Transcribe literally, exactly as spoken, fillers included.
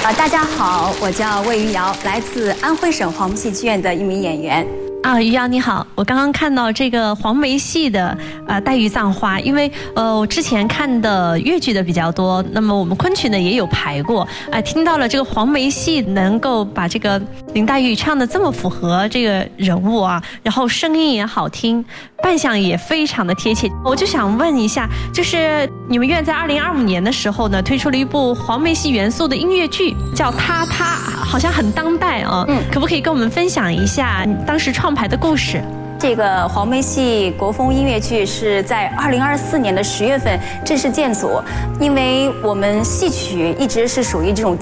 啊，大家好，我叫魏余瑶，来自安徽省黄梅戏剧院的一名演员。 啊，余瑶你好，我刚刚看到这个黄梅戏的呃黛玉葬花，因为呃我之前看的粤剧的比较多，那么我们昆曲呢也有排过，啊、呃，听到了这个黄梅戏能够把这个林黛玉唱的这么符合这个人物啊，然后声音也好听，扮相也非常的贴切，我就想问一下，就是你们院在二零二五年的时候呢，推出了一部黄梅戏元素的音乐剧，叫《她她》，好像很当代啊，嗯，可不可以跟我们分享一下你当时创排的故事？ 这个黄梅戏国风音乐剧是在二零二四年的十月份正式建组，因为我们戏曲一直是属于这种